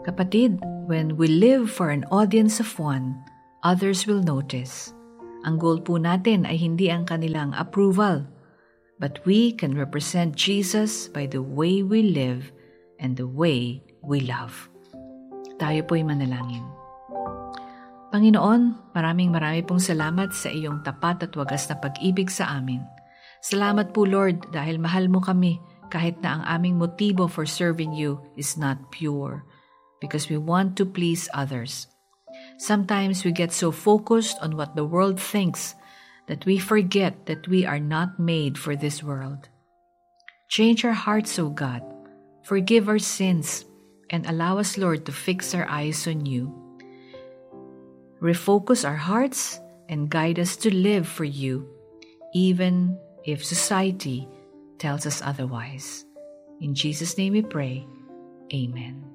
Kapatid, when we live for an audience of one, others will notice. Ang goal po natin ay hindi ang kanilang approval, but we can represent Jesus by the way we live and the way we love. Tayo po'y manalangin. Panginoon, maraming pong salamat sa iyong tapat at wagas na pag-ibig sa amin. Salamat po, Lord, dahil mahal mo kami kahit na ang aming motibo for serving you is not pure, because we want to please others. Sometimes we get so focused on what the world thinks that we forget that we are not made for this world. Change our hearts, O God. Forgive our sins and allow us, Lord, to fix our eyes on you. Refocus our hearts and guide us to live for you, even if society tells us otherwise. In Jesus' name we pray. Amen.